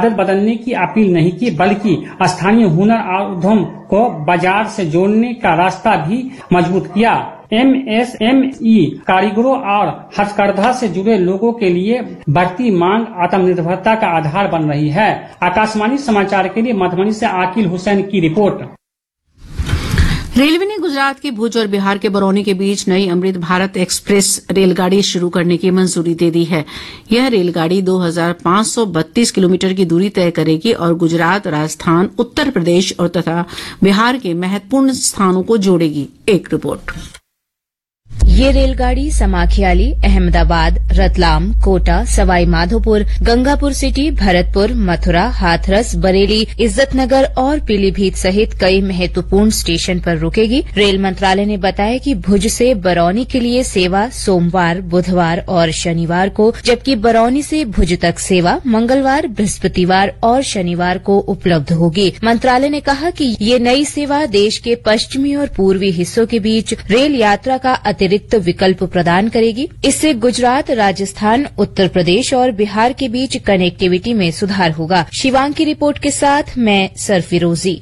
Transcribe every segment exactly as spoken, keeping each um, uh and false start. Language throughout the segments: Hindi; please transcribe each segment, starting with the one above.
आदत बदलने की अपील नहीं की, बल्कि स्थानीय हुनर और उद्यम को बाजार से जोड़ने का रास्ता भी मजबूत किया। एम एस एम ई कारीगरों और हथकरघा से जुड़े लोगों के लिए बढ़ती मांग आत्मनिर्भरता का आधार बन रही है। आकाशवाणी समाचार के लिए मधुबनी से आकिल हुसैन की रिपोर्ट। रेलवे ने गुजरात के भुज और बिहार के बरौनी के बीच नई अमृत भारत एक्सप्रेस रेलगाड़ी शुरू करने की मंजूरी दे दी है। यह रेलगाड़ी दो हज़ार पाँच सौ बत्तीस किलोमीटर की दूरी तय करेगी और गुजरात, राजस्थान, उत्तर प्रदेश और तथा बिहार के महत्वपूर्ण स्थानों को जोड़ेगी। एक रिपोर्ट। ये रेलगाड़ी समाखियाली, अहमदाबाद, रतलाम, कोटा, सवाई माधोपुर, गंगापुर सिटी, भरतपुर, मथुरा, हाथरस, बरेली, इज्जतनगर और पीलीभीत सहित कई महत्वपूर्ण स्टेशन पर रुकेगी। रेल मंत्रालय ने बताया कि भुज से बरौनी के लिए सेवा सोमवार, बुधवार और शनिवार को, जबकि बरौनी से भुज तक सेवा मंगलवार, बृहस्पतिवार और शनिवार को उपलब्ध होगी। मंत्रालय ने कहा कि ये नई सेवा देश के पश्चिमी और पूर्वी हिस्सों के बीच रेल यात्रा का अतिरिक्त विकल्प प्रदान करेगी। इससे गुजरात, राजस्थान, उत्तर प्रदेश और बिहार के बीच कनेक्टिविटी में सुधार होगा। शिवांग की रिपोर्ट के साथ मैं सरफिरोजी।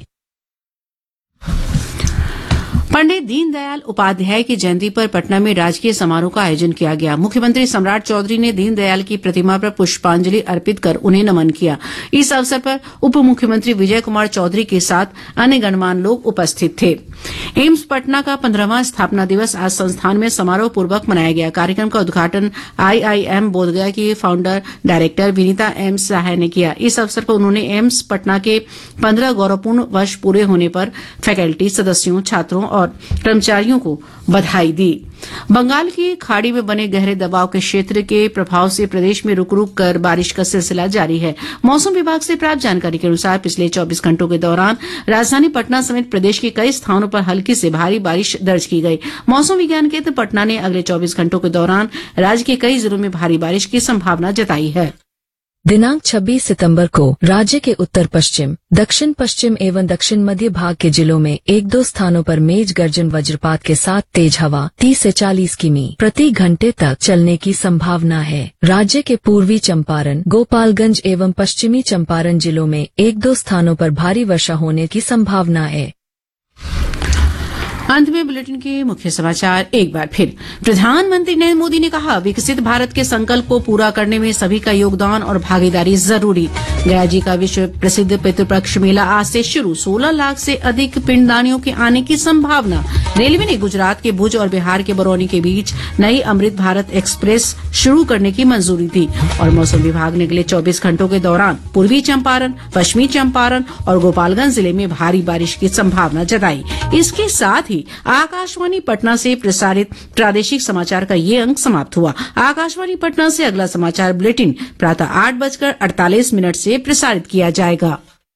पंडित दीनदयाल उपाध्याय की जयंती पर पटना में राजकीय समारोह का आयोजन किया गया। मुख्यमंत्री सम्राट चौधरी ने दीनदयाल की प्रतिमा पर पुष्पांजलि अर्पित कर उन्हें नमन किया। इस अवसर पर उप मुख्यमंत्री विजय कुमार चौधरी के साथ अन्य गणमान्य लोग उपस्थित थे। एम्स पटना का पंद्रहवां स्थापना दिवस आज संस्थान में समारोह पूर्वक मनाया गया। कार्यक्रम का उद्घाटन आईआईएम बोधगया की फाउंडर डायरेक्टर विनीता एम सहाय ने किया। इस अवसर पर उन्होंने एम्स पटना के पंद्रह गौरवपूर्ण वर्ष पूरे होने पर फैकल्टी, सदस्यों, छात्रों और कर्मचारियों को बधाई दी। बंगाल की खाड़ी में बने गहरे दबाव के क्षेत्र के प्रभाव से प्रदेश में रुक रुक कर बारिश का सिलसिला जारी है। मौसम विभाग से प्राप्त जानकारी के अनुसार पिछले चौबीस घंटों के दौरान राजधानी पटना समेत प्रदेश के कई स्थानों पर हल्की से भारी बारिश दर्ज की गई। मौसम विज्ञान केंद्र पटना ने अगले चौबीस घंटों के दौरान राज्य के कई जिलों में भारी बारिश की संभावना जताई है। दिनांक छब्बीस सितंबर को राज्य के उत्तर पश्चिम, दक्षिण पश्चिम एवं दक्षिण मध्य भाग के जिलों में एक दो स्थानों पर मेघ गर्जन वज्रपात के साथ तेज हवा तीस से चालीस किमी प्रति घंटे तक चलने की संभावना है। राज्य के पूर्वी चंपारण, गोपालगंज एवं पश्चिमी चंपारण जिलों में एक दो स्थानों पर भारी वर्षा होने की संभावना है। अंत में बुलेटिन के मुख्य समाचार एक बार फिर। प्रधानमंत्री नरेंद्र मोदी ने कहा, विकसित भारत के संकल्प को पूरा करने में सभी का योगदान और भागीदारी जरूरी। गया जी का विश्व प्रसिद्ध पितृपक्ष मेला आज से शुरू, सोलह लाख से अधिक पिंडदानियों के आने की संभावना। रेलवे ने गुजरात के भुज और बिहार के बरौनी के बीच नई अमृत भारत एक्सप्रेस शुरू करने की मंजूरी दी। और मौसम विभाग ने अगले चौबीस घंटों के दौरान पूर्वी चंपारण, पश्चिमी चंपारण और गोपालगंज जिले में भारी बारिश की संभावना जताई। इसके साथ ही आकाशवाणी पटना से प्रसारित प्रादेशिक समाचार का ये अंक समाप्त हुआ। आकाशवाणी पटना से अगला समाचार बुलेटिन प्रातः आठ बजकर अड़तालीस मिनट से प्रसारित किया जाएगा।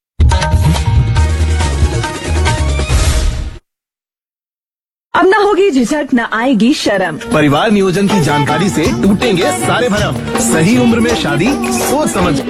अब न होगी झिझक, न आएगी शर्म। परिवार नियोजन की जानकारी से टूटेंगे सारे भरम। सही उम्र में शादी सोच समझ